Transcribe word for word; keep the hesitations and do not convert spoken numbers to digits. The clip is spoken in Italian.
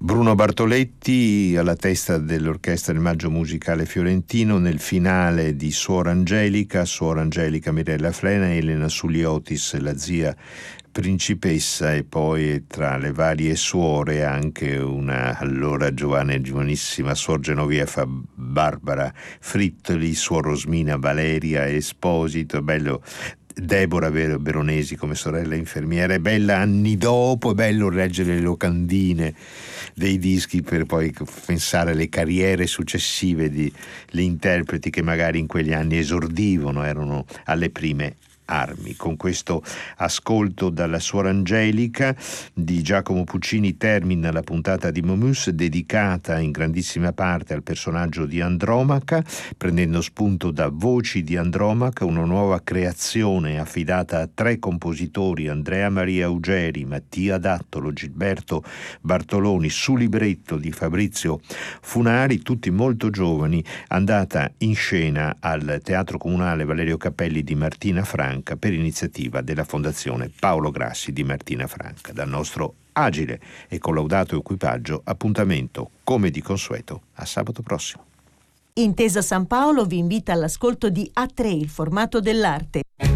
Bruno Bartoletti alla testa dell'Orchestra del Maggio Musicale Fiorentino nel finale di Suor Angelica, Suor Angelica Mirella Frena, Elena Suliotis, la zia principessa, e poi tra le varie suore anche una allora giovane e giovanissima Suor Genoveffa Barbara Frittoli, Suor Rosmina Valeria Esposito. Bello Deborah Veronesi come sorella infermiera. È bella anni dopo, è bello leggere le locandine dei dischi per poi pensare alle carriere successive di le interpreti che magari in quegli anni esordivano, erano alle prime armi. Con questo ascolto dalla Suor Angelica di Giacomo Puccini termina la puntata di Momus, dedicata in grandissima parte al personaggio di Andromaca, prendendo spunto da Voci di Andromaca, una nuova creazione affidata a tre compositori: Andrea Maria Ugeri, Mattia Dattolo, Gilberto Bartoloni, su libretto di Fabrizio Funari, tutti molto giovani, andata in scena al Teatro Comunale Valerio Cappelli di Martina Franca per iniziativa della Fondazione Paolo Grassi di Martina Franca. Dal nostro agile e collaudato equipaggio, appuntamento come di consueto a sabato prossimo. Intesa San Paolo vi invita all'ascolto di A tre, il formato dell'arte.